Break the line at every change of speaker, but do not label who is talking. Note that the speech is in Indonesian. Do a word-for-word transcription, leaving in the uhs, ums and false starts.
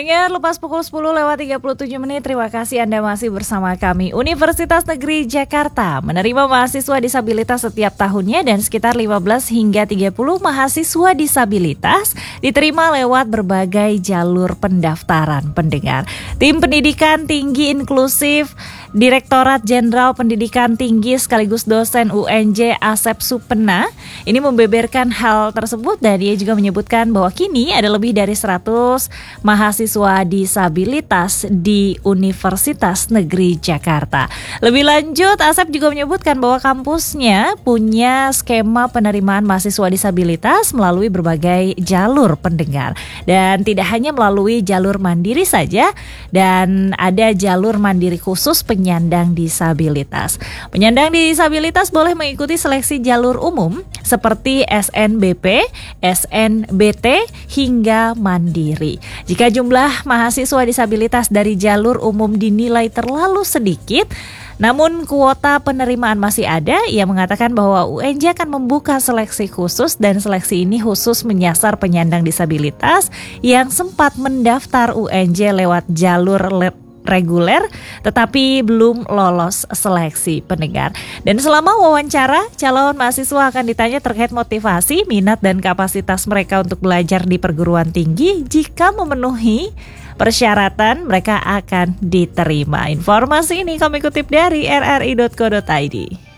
Pendengar, lepas pukul sepuluh lewat tiga puluh tujuh menit, terima kasih Anda masih bersama kami. Universitas Negeri Jakarta menerima mahasiswa disabilitas setiap tahunnya dan sekitar lima belas hingga tiga puluh mahasiswa disabilitas diterima lewat berbagai jalur pendaftaran. Pendengar, Tim Pendidikan Tinggi Inklusif Direktorat Jenderal Pendidikan Tinggi sekaligus dosen U N J Asep Supena ini membeberkan hal tersebut dan dia juga menyebutkan bahwa kini ada lebih dari seratus mahasiswa disabilitas di Universitas Negeri Jakarta. Lebih lanjut, Asep juga menyebutkan bahwa kampusnya punya skema penerimaan mahasiswa disabilitas melalui berbagai jalur, pendengar. Dan tidak hanya melalui jalur mandiri saja, dan ada jalur mandiri khusus penyandang disabilitas. Penyandang disabilitas boleh mengikuti seleksi jalur umum seperti S N B P, S N B T, hingga mandiri. Jika jumlah mahasiswa disabilitas dari jalur umum dinilai terlalu sedikit, namun kuota penerimaan masih ada, ia mengatakan bahwa U N J akan membuka seleksi khusus dan seleksi ini khusus menyasar penyandang disabilitas yang sempat mendaftar U N J lewat jalur le- reguler tetapi belum lolos seleksi, pendengar. Dan selama wawancara, calon mahasiswa akan ditanya terkait motivasi, minat dan kapasitas mereka untuk belajar di perguruan tinggi. Jika memenuhi persyaratan, mereka akan diterima. Informasi ini kami kutip dari r r i dot co dot i d.